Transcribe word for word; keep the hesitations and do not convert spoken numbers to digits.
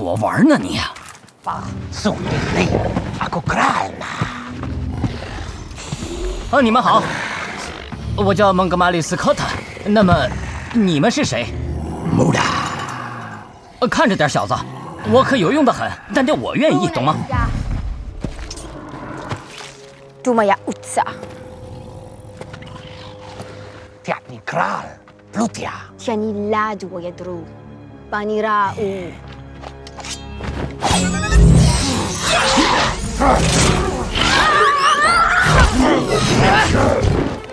我玩呢你？ Sulit aku kral na。 啊，你们好，我叫蒙哥马利斯科特。那么，你们是谁？ Muda。 看着点，小子，我可有用的很，但得我愿意，懂吗？ Tumaya utsa. Tiani kral, Plutia. Tiani ladu yadru. Panirau.